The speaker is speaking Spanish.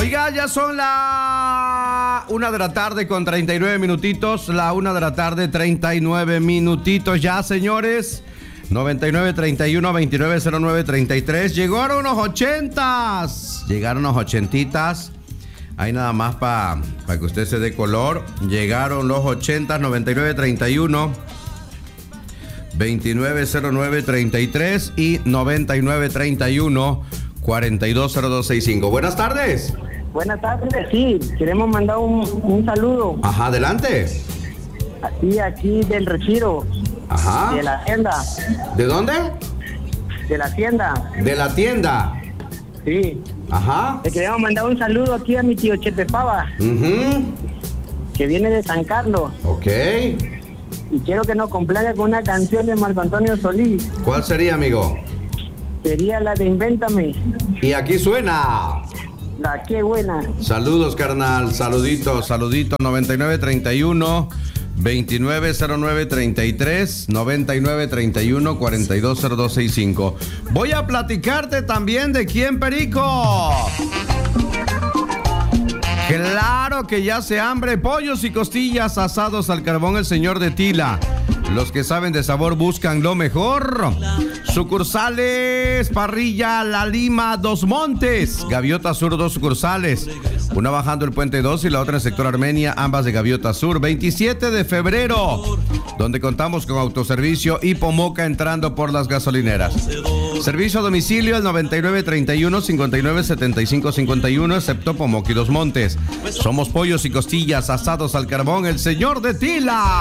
Oiga, ya son la 1 de la tarde con 39 minutitos. La 1 de la tarde, 39 minutitos ya, señores. 9931-2909-33. Llegaron los 80s. Llegaron los 80s. Ahí nada más para que usted se dé color. Llegaron los 80s. 9931-2909-33 y 9931-420265. Buenas tardes. Buenas tardes, sí, queremos mandar un saludo. Ajá, adelante. Aquí del Retiro. Ajá. De la tienda. ¿De dónde? De la tienda. De la tienda. Sí. Ajá. Le queremos mandar un saludo aquí a mi tío Chepe Pava, que viene de San Carlos. Ok. Y quiero que nos complaga con una canción de Marco Antonio Solís. ¿Cuál sería, amigo? Sería la de Invéntame. Y aquí suena. La qué buena. Saludos, carnal. Saluditos. 9931-2909-33, 9931-420265. Voy a platicarte también de quién, Perico. Claro que ya se hambre. Pollos y costillas asados al carbón El Señor de Tila. Los que saben de sabor buscan lo mejor. Sucursales: Parrilla La Lima, Dos Montes. Gaviota Sur, 2 sucursales. Una bajando el Puente 2 y la otra en el sector Armenia, ambas de Gaviota Sur. 27 de febrero, donde contamos con autoservicio y Pomoca entrando por las gasolineras. Servicio a domicilio al 9931-597551, excepto Pomoca y Dos Montes. Somos pollos y costillas asados al carbón El Señor de Tila.